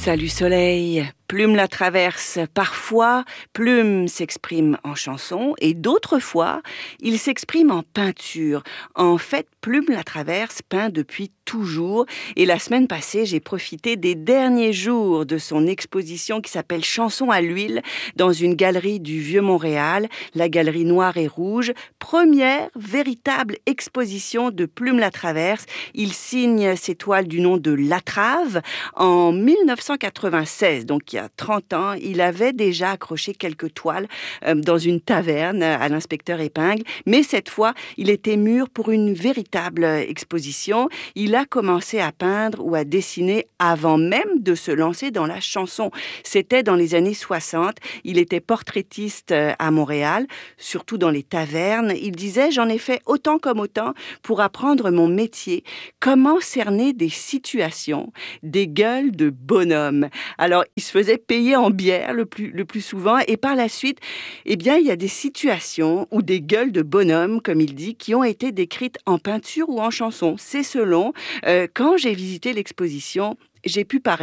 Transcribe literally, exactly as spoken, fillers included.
Salut Soleil, Plume la traverse. Parfois, Plume s'exprime en chanson et d'autres fois, il s'exprime en peinture. En fait, Plume la traverse peint depuis toujours et la semaine passée, j'ai profité des derniers jours de son exposition qui s'appelle Chansons à l'huile dans une galerie du Vieux-Montréal, la galerie Noire et Rouge. Première véritable exposition de Plume la traverse. Il signe ses toiles du nom de Latrave en mille neuf cent quatre-vingt-seize, donc il y a trente ans, il avait déjà accroché quelques toiles euh, dans une taverne à l'inspecteur Épingle, mais cette fois, il était mûr pour une véritable exposition. Il a commencé à peindre ou à dessiner avant même de se lancer dans la chanson. C'était dans les années soixante. Il était portraitiste à Montréal, surtout dans les tavernes. Il disait « J'en ai fait autant comme autant pour apprendre mon métier. Comment cerner des situations, des gueules de bonhomme. » Alors, il se faisait payer en bière le plus, le plus souvent et par la suite, eh bien, il y a des situations ou des gueules de bonhomme, comme il dit, qui ont été décrites en peinture ou en chanson. C'est selon. Euh, quand j'ai visité l'exposition, j'ai pu parler